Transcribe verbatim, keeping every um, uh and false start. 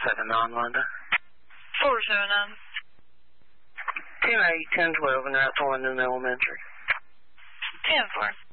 seven nine, Linda. four seven nine. ten eight, ten twelve, and that's Linden Elementary. ten four.